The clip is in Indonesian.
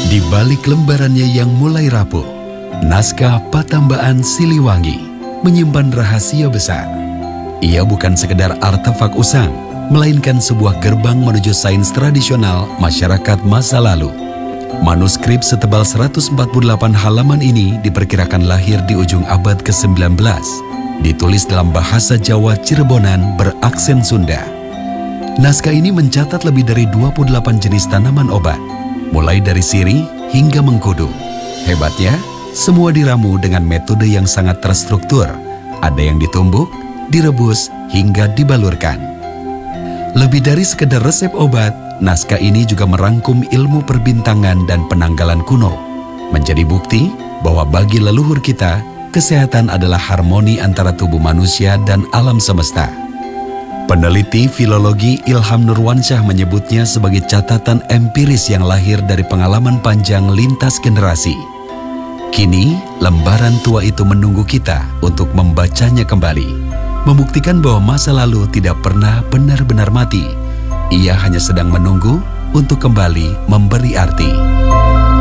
Di balik lembarannya yang mulai rapuh, naskah Patambakan Siliwangi menyimpan rahasia besar. Ia bukan sekedar artefak usang, melainkan sebuah gerbang menuju sains tradisional masyarakat masa lalu. Manuskrip setebal 148 halaman ini diperkirakan lahir di ujung abad ke-19. Ditulis dalam bahasa Jawa Cirebonan beraksen Sunda. Naskah ini mencatat lebih dari 28 jenis tanaman obat, mulai dari sirih hingga mengkudu. Hebatnya, semua diramu dengan metode yang sangat terstruktur. Ada yang ditumbuk, direbus, hingga dibalurkan. Lebih dari sekedar resep obat, naskah ini juga merangkum ilmu perbintangan dan penanggalan kuno, menjadi bukti bahwa bagi leluhur kita, kesehatan adalah harmoni antara tubuh manusia dan alam semesta. Peneliti filologi Ilham Nurwansyah menyebutnya sebagai catatan empiris yang lahir dari pengalaman panjang lintas generasi. Kini, lembaran tua itu menunggu kita untuk membacanya kembali, membuktikan bahwa masa lalu tidak pernah benar-benar mati. Ia hanya sedang menunggu untuk kembali memberi arti.